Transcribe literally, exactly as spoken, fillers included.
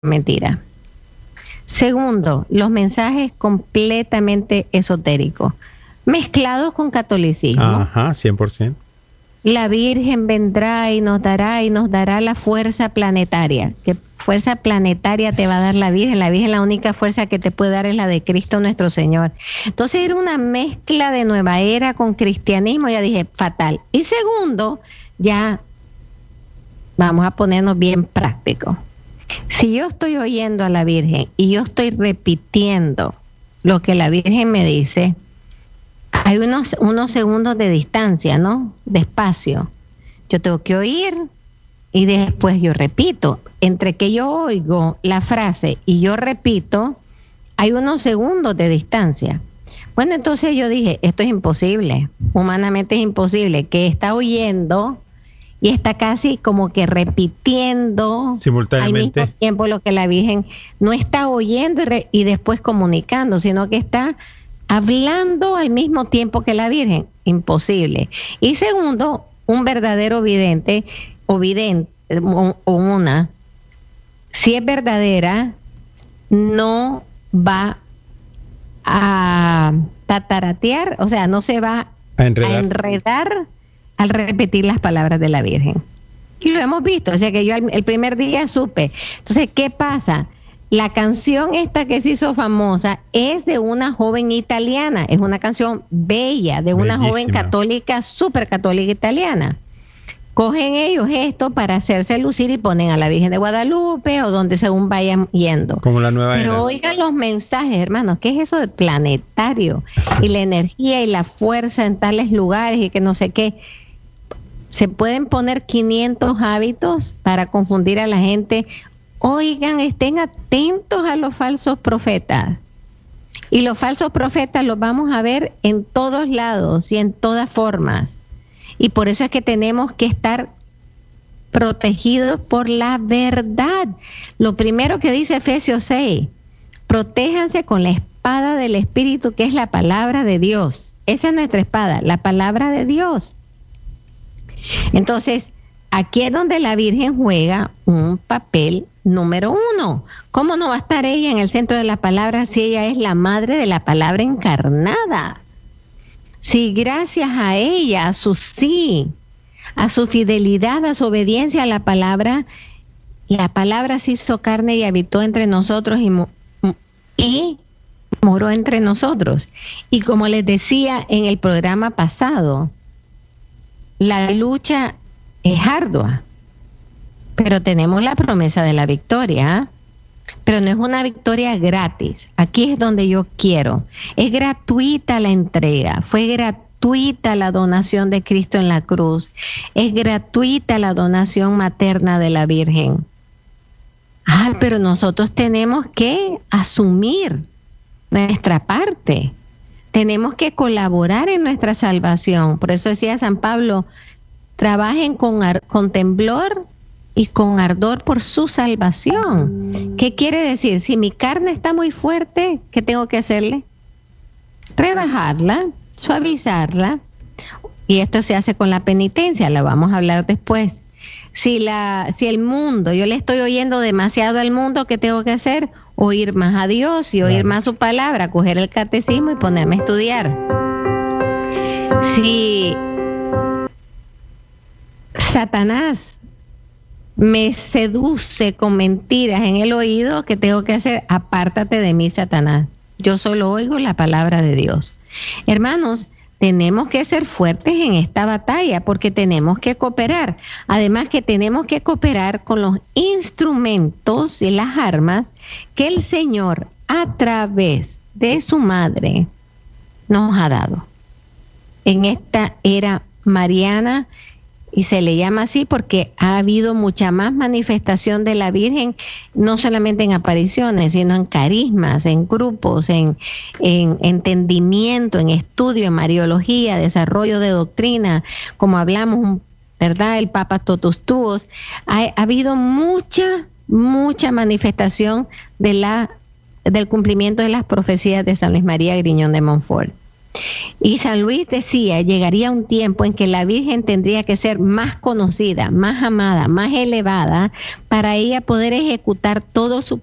mentira. Segundo, los mensajes completamente esotéricos, mezclados con catolicismo. Ajá, cien por ciento. La Virgen vendrá y nos dará y nos dará la fuerza planetaria. ¿Qué fuerza planetaria te va a dar la Virgen? La Virgen, la única fuerza que te puede dar es la de Cristo nuestro Señor. Entonces era una mezcla de nueva era con cristianismo. Ya dije, fatal. Y segundo, ya vamos a ponernos bien prácticos. Si yo estoy oyendo a la Virgen y yo estoy repitiendo lo que la Virgen me dice, hay unos, unos segundos de distancia, ¿no? De espacio. Yo tengo que oír y después yo repito. Entre que yo oigo la frase y yo repito, hay unos segundos de distancia. Bueno, entonces yo dije, esto es imposible. Humanamente es imposible. Que está oyendo y está casi como que repitiendo simultáneamente al mismo tiempo lo que la Virgen no está oyendo y, re, y después comunicando, sino que está hablando al mismo tiempo que la Virgen. Imposible. Y segundo, un verdadero vidente o vidente o, o una, si es verdadera, no va a tataratear, o sea, no se va a enredar, a enredar al repetir las palabras de la Virgen. Y lo hemos visto, o sea que yo el primer día supe. Entonces, ¿qué pasa? La canción esta que se hizo famosa es de una joven italiana, es una canción bella, de una Bellísima. joven católica, súper católica italiana. Cogen ellos esto para hacerse lucir y ponen a la Virgen de Guadalupe o donde según vayan yendo. Como la nueva Pero era. Oigan los mensajes, hermanos, ¿qué es eso del planetario? Y la energía y la fuerza en tales lugares y que no sé qué. Se pueden poner quinientos hábitos para confundir a la gente. Oigan, estén atentos a los falsos profetas. Y los falsos profetas los vamos a ver en todos lados y en todas formas. Y por eso es que tenemos que estar protegidos por la verdad. Lo primero que dice Efesios seis, protéjanse con la espada del Espíritu, que es la palabra de Dios. Esa es nuestra espada, la palabra de Dios. Entonces, aquí es donde la Virgen juega un papel número uno. ¿Cómo no va a estar ella en el centro de la palabra si ella es la madre de la palabra encarnada? Si gracias a ella, a su sí, a su fidelidad, a su obediencia a la palabra, la palabra se hizo carne y habitó entre nosotros y, y moró entre nosotros. Y como les decía en el programa pasado, la lucha es ardua, pero tenemos la promesa de la victoria, ¿eh? Pero no es una victoria gratis. Aquí es donde yo quiero. Es gratuita la entrega, fue gratuita la donación de Cristo en la cruz, es gratuita la donación materna de la Virgen. Ah, pero nosotros tenemos que asumir nuestra parte. Tenemos que colaborar en nuestra salvación. Por eso decía San Pablo, trabajen con, ar- con temblor y con ardor por su salvación. ¿Qué quiere decir? Si mi carne está muy fuerte, ¿qué tengo que hacerle? Rebajarla, suavizarla. Y esto se hace con la penitencia, la vamos a hablar después. Si, la, si el mundo, yo le estoy oyendo demasiado al mundo, ¿qué tengo que hacer? Oír más a Dios y oír claro. más su palabra, coger el catecismo y ponerme a estudiar. Si Satanás me seduce con mentiras en el oído, ¿qué tengo que hacer? Apártate de mí, Satanás. Yo solo oigo la palabra de Dios. Hermanos, tenemos que ser fuertes en esta batalla porque tenemos que cooperar. Además que tenemos que cooperar con los instrumentos y las armas que el Señor a través de su madre nos ha dado. En esta era mariana, y se le llama así porque ha habido mucha más manifestación de la Virgen, no solamente en apariciones, sino en carismas, en grupos, en, en entendimiento, en estudio, en mariología, desarrollo de doctrina, como hablamos, ¿verdad? El Papa Totus Tuos. Ha, ha habido mucha, mucha manifestación de la, del cumplimiento de las profecías de San Luis María Griñón de Montfort. Y San Luis decía, llegaría un tiempo en que la Virgen tendría que ser más conocida, más amada, más elevada, para ella poder ejecutar todo su